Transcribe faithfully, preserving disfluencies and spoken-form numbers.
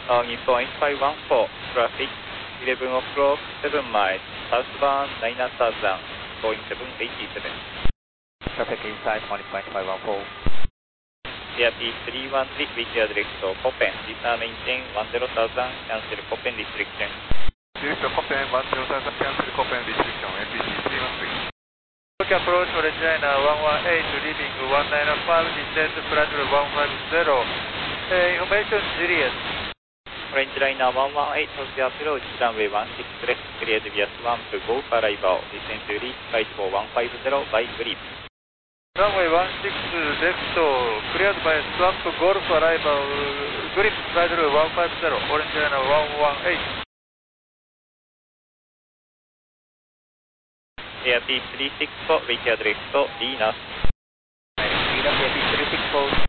Uh, Nippon eight five one four, traffic eleven o'clock, seven miles, southbound nine thousand, Boeing seven eighty-seven. Traffic inside Nippon eight five one four. Air P three one three, reach direct to Copen, return maintain one zero thousand, cancel Copen restriction. Direct to Copen one zero thousand, cancel Copen restriction, A P C three one three. Tokyo approach Orange Liner one one eight, leaving one nine five, descend flight level one five zero. Uh, information Juliet. Orange Liner one one eight, Tokyo approach, runway one six left, cleared via swamp, go for arrival, descend to reach flight for one five zero by grip. Runway one six left, cleared by swamp, golf arrival, grip, flight level one five zero, Orange Liner one one eight. Air P three six four, reach direct to Venus. Venus, Air P three six four.